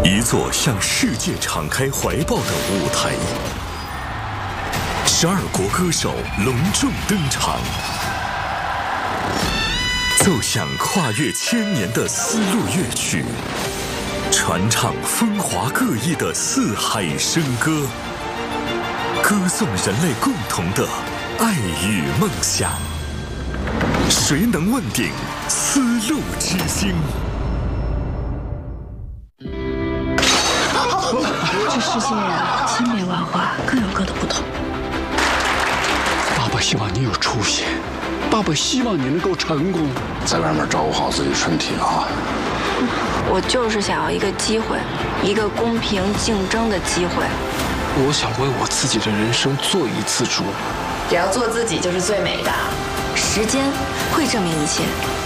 一座向世界敞开怀抱的舞台，12国歌手隆重登场，奏响跨越千年的丝路乐曲，传唱风华各异的四海笙歌，歌颂人类共同的爱与梦想。谁能问鼎丝路之星？ 这世界千变万化，各有各的不同。 爸爸希望你有出息，爸爸希望你能够成功。 在外面照顾好自己身体啊！ 我就是想要一个机会，一个公平竞争的机会。 我想为我自己的人生做一次主。 只要做自己就是最美的。 时间会证明一切。